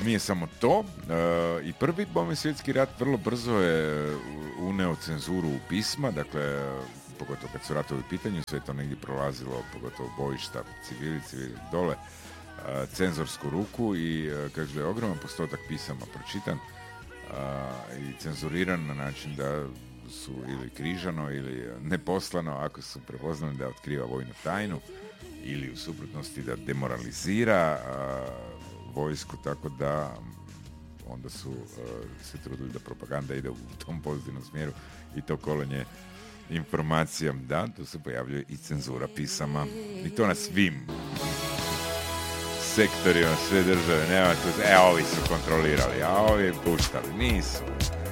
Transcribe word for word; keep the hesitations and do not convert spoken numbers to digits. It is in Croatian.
nije samo to. Uh, I prvi bome svjetski rat vrlo brzo je uneo cenzuru u pisma, dakle, pogotovo kad su ratovi u pitanju, sve to negdje prolazilo, pogotovo bojišta, civili, civili dole, uh, cenzorsku ruku i uh, kaže da je ogroman postotak pisama pročitan uh, i cenzuriran na način da su ili križano ili neposlano ako su prepoznali da otkriva vojnu tajnu ili u suprotnosti da demoralizira uh, vojsku, tako da onda su uh, se trudili da propaganda ide u tom pozitivnom smjeru i to kolenje informacija. Da, tu se pojavljuje i cenzura pisama i to na svim sektorima, sve države. Nema tu, e, ovi su kontrolirali, a ovi puštali, nisu.